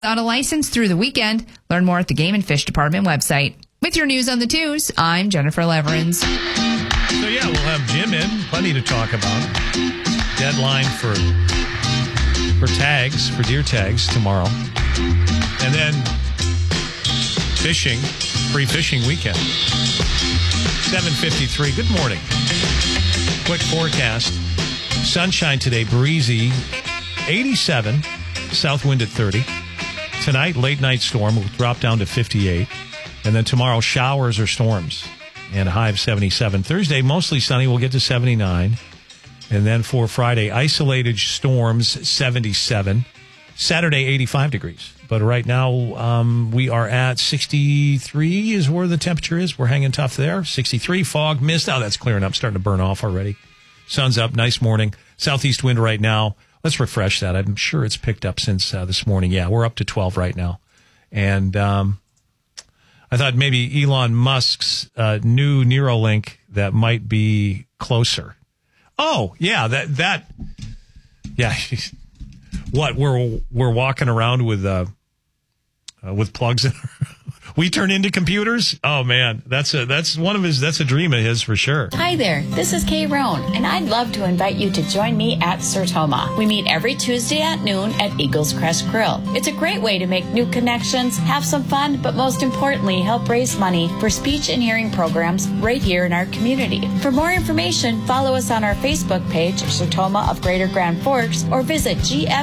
Without a license through the weekend. Learn more at the Game and Fish Department website. With your news on the twos, I'm Jennifer Leverins. So, yeah, we'll have Jim in. Plenty to talk about. Deadline for tags, for deer tags tomorrow. And then fishing, free fishing weekend. 7:53. Good morning. Quick forecast. Sunshine today, breezy. 87. South wind at 30. Tonight, late night storm will drop down to 58. And then tomorrow, showers or storms and a high of 77. Thursday, mostly sunny. We'll get to 79. And then for Friday, isolated storms, 77. Saturday, 85 degrees. But right now, we are at 63 is where the temperature is. We're hanging tough there. 63, fog, mist. Oh, that's clearing up, starting to burn off already. Sun's up, nice morning. Southeast wind right now. Let's refresh that. I'm sure it's picked up since this morning. Yeah, we're up to 12 right now. And I thought maybe Elon Musk's new Neuralink that might be closer. Oh, yeah, that yeah. What, we're walking around with plugs in. We turn into computers? Oh man, that's a dream of his for sure. Hi there, this is Kay Roan, and I'd love to invite you to join me at Sertoma. We meet every Tuesday at noon at Eagles Crest Grill. It's a great way to make new connections, have some fun, but most importantly, help raise money for speech and hearing programs right here in our community. For more information, follow us on our Facebook page, Sertoma of Greater Grand Forks, or visit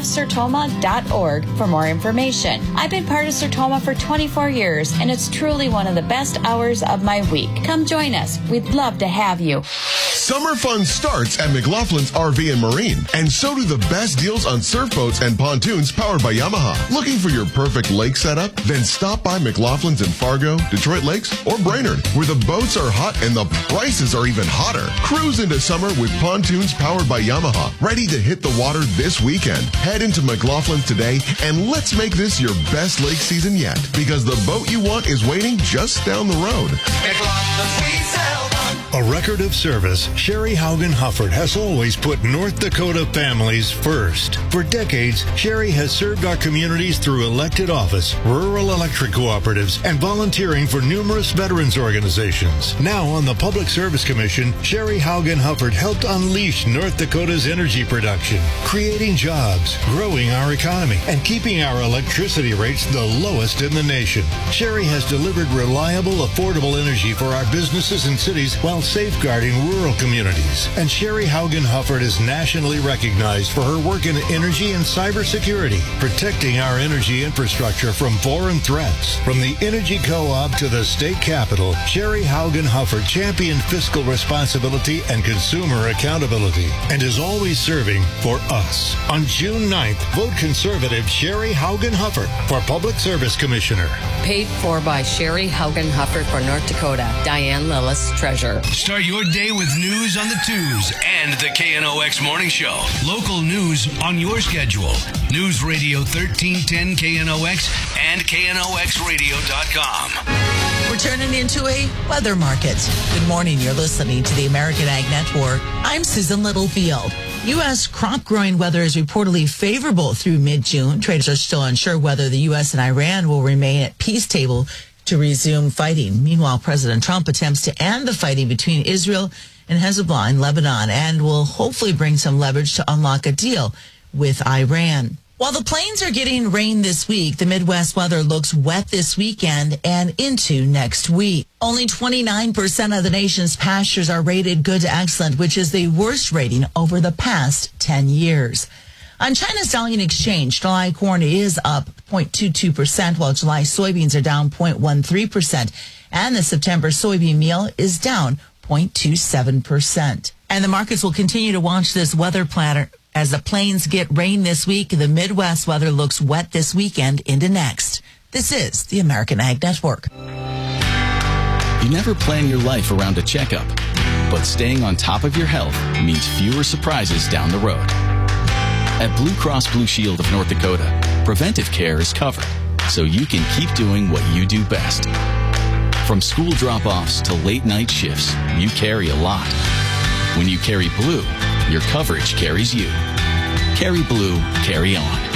gfsertoma.org for more information. I've been part of Sertoma for 24 years, and it's truly one of the best hours of my week. Come join us. We'd love to have you. Summer fun starts at McLaughlin's RV and Marine, and so do the best deals on surf boats and pontoons powered by Yamaha. Looking for your perfect lake setup? Then stop by McLaughlin's in Fargo, Detroit Lakes, or Brainerd, where the boats are hot and the prices are even hotter. Cruise into summer with pontoons powered by Yamaha, ready to hit the water this weekend. Head into McLaughlin's today, and let's make this your best lake season yet, because the boat you want is waiting just down the road. McLaughlin's, we sell one. A record of service, Sherry Haugen Hufford has always put North Dakota families first. For decades, Sherry has served our communities through elected office, rural electric cooperatives, and volunteering for numerous veterans organizations. Now on the Public Service Commission, Sherry Haugen Hufford helped unleash North Dakota's energy production, creating jobs, growing our economy, and keeping our electricity rates the lowest in the nation. Sherry has delivered reliable, affordable energy for our businesses and cities while safeguarding rural communities. And Sherry Haugen Hufford is nationally recognized for her work in energy and cybersecurity, protecting our energy infrastructure from foreign threats. From the Energy Co-op to the state capitol, Sherry Haugen Hufford championed fiscal responsibility and consumer accountability, and is always serving for us. On June 9th, vote conservative Sherry Haugen Hufford for Public Service Commissioner. Paid for by Sherry Haugen Hufford for North Dakota. Diane Lillis, Treasurer. Start your day with news on the twos and the KNOX Morning Show. Local news on your schedule. News Radio 1310 KNOX and KNOXradio.com. We're turning into a weather market. Good morning. You're listening to the American Ag Network. I'm Susan Littlefield. U.S. crop growing weather is reportedly favorable through mid-June. Traders are still unsure whether the U.S. and Iran will remain at peace table to resume fighting. Meanwhile, President Trump attempts to end the fighting between Israel and Hezbollah in Lebanon and will hopefully bring some leverage to unlock a deal with Iran. While the plains are getting rain this week, the Midwest weather looks wet this weekend and into next week. Only 29% of the nation's pastures are rated good to excellent, which is the worst rating over the past 10 years. On China's Dalian Exchange, July corn is up 0.22%, while July soybeans are down 0.13%, and the September soybean meal is down 0.27%. And the markets will continue to watch this weather pattern as the plains get rain this week. The Midwest weather looks wet this weekend into next. This is the American Ag Network. You never plan your life around a checkup, but staying on top of your health means fewer surprises down the road. At Blue Cross Blue Shield of North Dakota, preventive care is covered, so you can keep doing what you do best. From school drop-offs to late-night shifts, you carry a lot. When you carry Blue, your coverage carries you. Carry Blue, carry on.